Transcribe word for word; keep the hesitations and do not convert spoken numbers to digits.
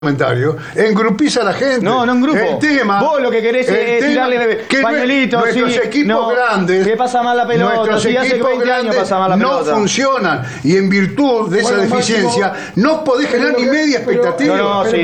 comentario, engrupís a la gente. No, no engrupo. El tema, vos lo que querés es tirarle pañuelitos. Nuestros sí, equipos no, grandes. que pasa mal la pelota. Nuestros Si hace equipos veinte años pasa mal la no pelota. funcionan. Y en virtud de esa Bueno, deficiencia, Máximo, no podés generar ni media pero- expectativa. No, no, sí.